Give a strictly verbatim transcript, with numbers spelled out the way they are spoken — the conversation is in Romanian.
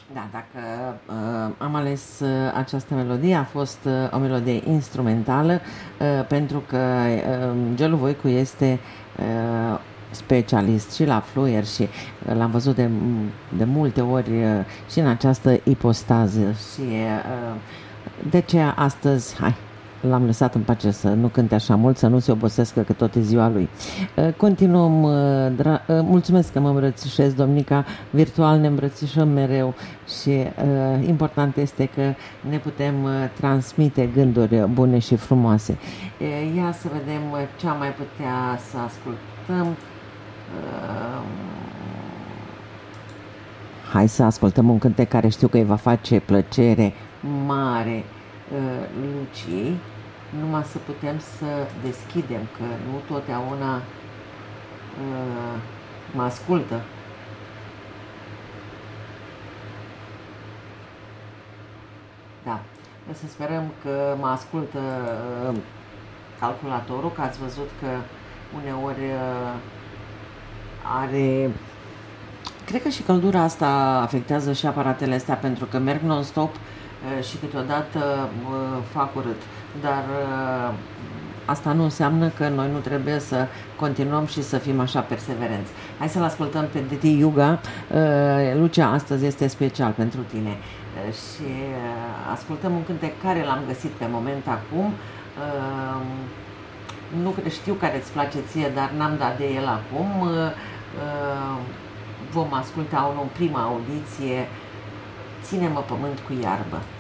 Da, dacă uh, am ales uh, această melodie, a fost uh, o melodie instrumentală, uh, pentru că uh, Gelu Voicu este uh, specialist și la fluier și uh, l-am văzut de, de multe ori uh, și în această ipostază și uh, de aceea astăzi, hai, l-am lăsat în pace să nu cânte așa mult, să nu se obosească, că tot e ziua lui. Continuăm, mulțumesc că mă îmbrățișez, domnica, virtual ne îmbrățișăm mereu și uh, important este că ne putem uh, transmite gânduri bune și frumoase. Uh, ia să vedem ce am mai putea să ascultăm. Uh, hai să ascultăm un cântec care știu că îi va face plăcere mare uh, Lucii, numai să putem să deschidem, că nu totdeauna uh, mă ascultă. Da, să sperăm că mă ascultă uh, calculatorul, că ați văzut că uneori uh, are... Cred că și căldura asta afectează și aparatele astea, pentru că merg non-stop uh, și câteodată uh, fac urât. Dar uh, asta nu înseamnă că noi nu trebuie să continuăm și să fim așa perseverenți. Hai să-l ascultăm pe Didi Yuga. Uh, Lucia, astăzi este special pentru tine. Uh, și uh, ascultăm un cântec care l-am găsit pe moment acum. Uh, nu știu care îți place ție, dar n-am dat de el acum. Uh, uh, vom asculta în prima audiție Ține-mă pământ cu iarbă.